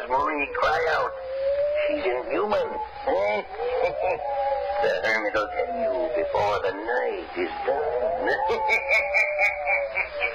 Marie cry out. She's inhuman. The hermit will tell you before the night is done.